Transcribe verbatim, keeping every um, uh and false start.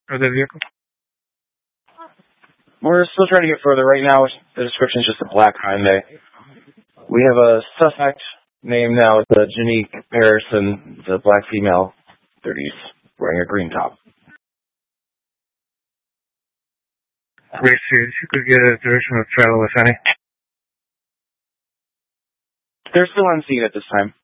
of the vehicle? We're still trying to get further. Right now, the description is just a black Hyundai. We have a suspect named now, it's uh, Janique Harrison, the black female, thirties, wearing a green top. Great, see if you could get a direction of travel, if any. They're still on scene at this time.